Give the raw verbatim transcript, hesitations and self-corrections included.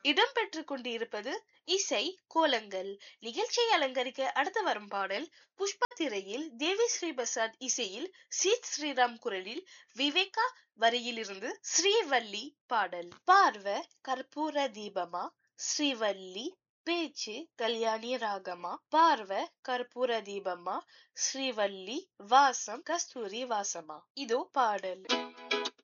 இடம்பெற்றுக் கொண்டிருப்பது இசை கோலங்கள். நிகழ்ச்சியை அலங்கரிக்க அடுத்து வரும் பாடல் புஷ்பா திரையில் தேவி ஸ்ரீ பிரசாத் இசையில் சீத் ஸ்ரீராம் குரலில் விவேகா வரியிலிருந்து ஸ்ரீவள்ளி பாடல். பார்வ கற்பூர தீபமா ஸ்ரீவள்ளி பேச்சு கல்யாணி ராகமா பார்வ கற்பூர தீபமா ஸ்ரீவள்ளி வாசம் கஸ்தூரி வாசமா இதோ பாடல்.